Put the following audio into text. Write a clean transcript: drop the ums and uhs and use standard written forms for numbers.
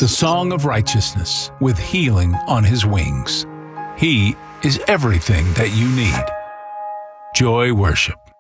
the song of righteousness with healing on his wings. He is everything that you need. Joy Worship.